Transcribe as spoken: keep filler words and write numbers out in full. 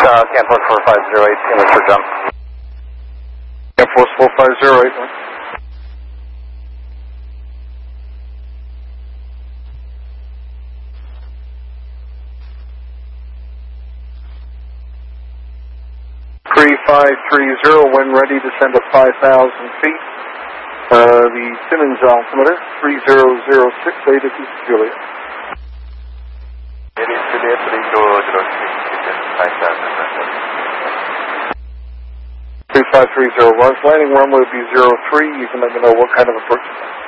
uh, Canforce four five zero eight, English for jump. Canforce four five zero eight. three five three zero, when ready, descend at five thousand feet. Uh, the Simmons altimeter, three zero zero six, eight, this is Juliet. It is Juliet, three zero zero six, five thousand. three five three zero, Lars, landing runway will be zero three, you can let me know what kind of approach.